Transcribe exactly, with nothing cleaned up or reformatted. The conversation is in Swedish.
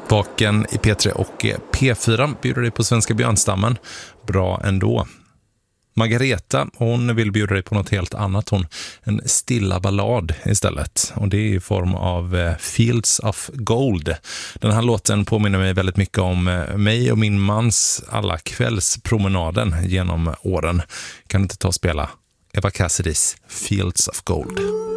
Vaken i P tre och P fyra bjuder dig på Svenska björnstammen. Bra ändå. Margareta, hon vill bjuda dig på något helt annat. Hon, en stilla ballad istället. Och det är i form av Fields of Gold. Den här låten påminner mig väldigt mycket om mig och min mans alla kvällspromenaden genom åren. Kan du inte ta och spela Eva Cassidys Fields of Gold?